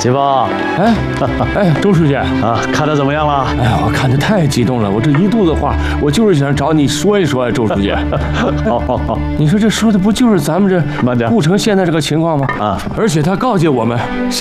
吉峰， 周书记啊，看得怎么样了？ 哎呀，我看得太激动了，我这一肚子话，我就是想找你说一说呀，周书记。 好， 你说这说的不就是咱们这慢点顾城现在这个情况吗？ 啊， 而且他告诫我们。